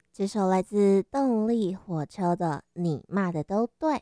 这首来自动力火车的《你骂的都对》。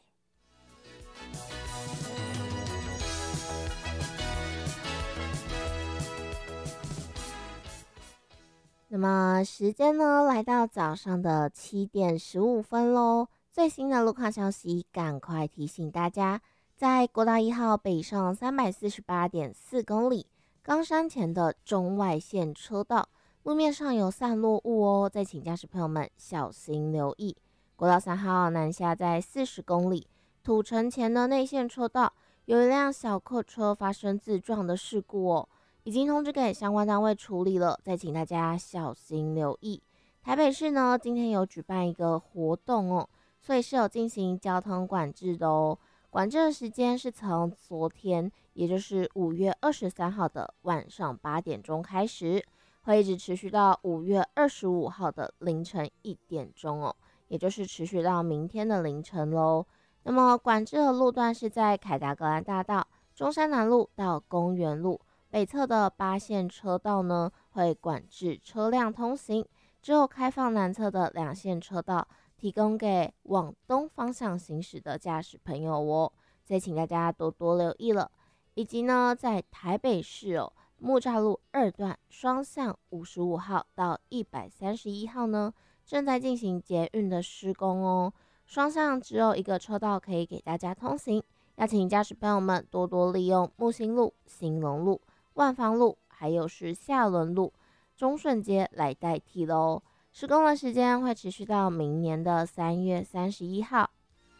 那么时间呢，来到早上的7点15分喽。最新的路况消息，赶快提醒大家，在国道1号北上348.4公里，冈山前的中外线车道，路面上有散落物哦，再请驾驶朋友们小心留意。国道3号南下在40公里，土城前的内线车道，有一辆小客车发生自撞的事故哦。已经通知给相关单位处理了，再请大家小心留意。台北市呢，今天有举办一个活动哦，所以是有进行交通管制的哦。管制的时间是从昨天，也就是5月23号的晚上8点钟开始，会一直持续到5月25号的凌晨1点钟哦，也就是持续到明天的凌晨喽。那么管制的路段是在凯达格兰大道、中山南路到公园路。北侧的8线车道呢，会管制车辆通行，只有开放南侧的2线车道，提供给往东方向行驶的驾驶朋友哦。再请大家多多留意了。以及呢，在台北市哦，木栅路2段双向55号到131号呢，正在进行捷运的施工哦。双向只有一个车道可以给大家通行，要请驾驶朋友们多多利用木星路、兴隆路、万芳路，还有是下仑路、中顺街来代替喽。施工的时间会持续到明年的3月31号。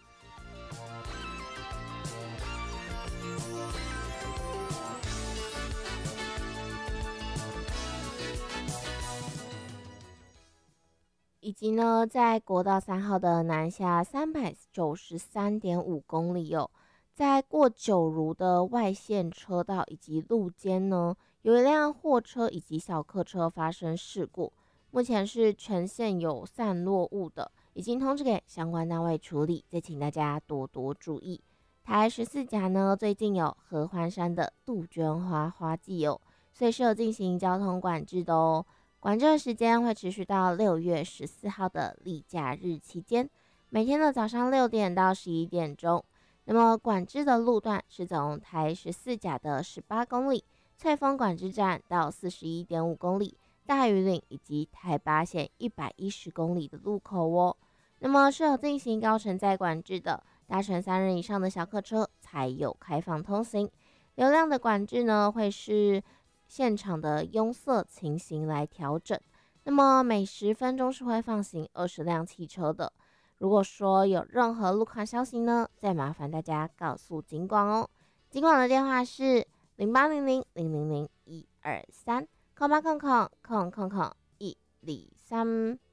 以及呢，在国道3号的南下393.5公里哦，在过九如的外线车道以及路肩呢，有一辆货车以及小客车发生事故，目前是全线有散落物的，已经通知给相关单位处理，再请大家多多注意。台14甲呢，最近有合欢山的杜鹃花花季哦，所以是有进行交通管制的哦。管制的时间会持续到6月14号的例假日期间，每天的早上6点到11点钟。那么管制的路段是从台14甲的18公里，翠峰管制站到41.5公里，大屿岭以及台8线110公里的路口哦。那么是有进行高承载管制的，搭乘3人以上的小客车才有开放通行。流量的管制呢，会是现场的拥塞情形来调整。那么每10分钟是会放行20辆汽车的。如果说有任何路况消息呢，再麻烦大家告诉警广哦。警广的电话是0800000123，0800000123。